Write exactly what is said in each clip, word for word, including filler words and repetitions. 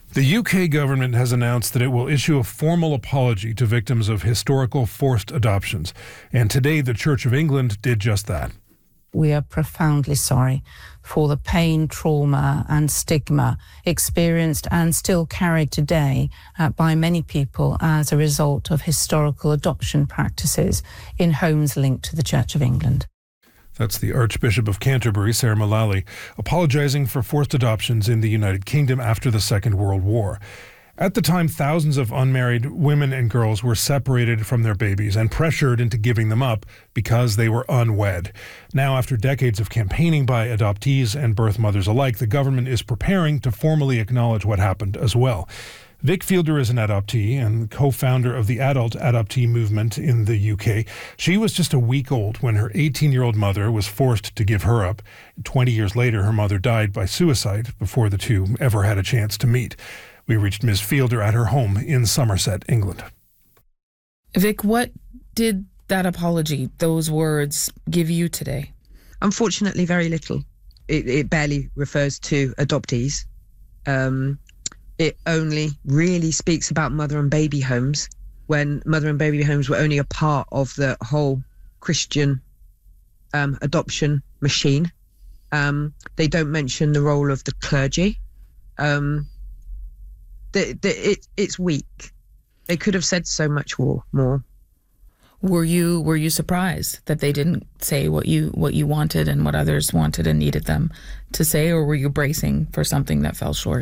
The U K government has announced that it will issue a formal apology to victims of historical forced adoptions. And today, the Church of England did just that. We are profoundly sorry for the pain, trauma and stigma experienced and still carried today uh, by many people as a result of historical adoption practices in homes linked to the Church of England. That's the Archbishop of Canterbury, Sarah Mullally, apologizing for forced adoptions in the United Kingdom after the Second World War. At the time, thousands of unmarried women and girls were separated from their babies and pressured into giving them up because they were unwed. Now, after decades of campaigning by adoptees and birth mothers alike, the government is preparing to formally acknowledge what happened as well. Vic Fielder is an adoptee and co-founder of the adult adoptee movement in the U K. She was just a week old when her eighteen-year-old mother was forced to give her up. Twenty years later, her mother died by suicide before the two ever had a chance to meet. We reached Miz Fielder at her home in Somerset, England. Vic, what did that apology, those words, give you today? Unfortunately, very little. It, it barely refers to adoptees. Um, it only really speaks about mother and baby homes, when mother and baby homes were only a part of the whole Christian um, adoption machine. Um, they don't mention the role of the clergy. Um, the, the, it, it's weak. They could have said so much more. more. Were you were you surprised that they didn't say what you what you wanted and what others wanted and needed them to say, or were you bracing for something that fell short?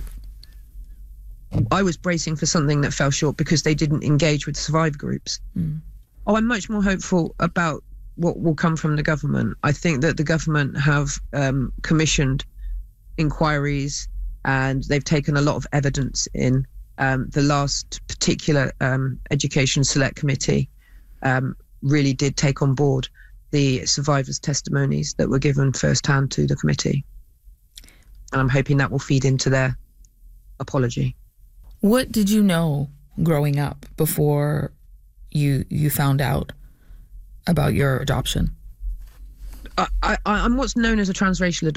I was bracing for something that fell short because they didn't engage with survivor groups. Mm. Oh, I'm much more hopeful about what will come from the government. I think that the government have um, commissioned inquiries and they've taken a lot of evidence in. Um, the last particular um, Education Select Committee um, really did take on board the survivors' testimonies that were given firsthand to the committee. And I'm hoping that will feed into their apology. What did you know growing up before you you found out about your adoption? I, I, I'm what's known as a transracial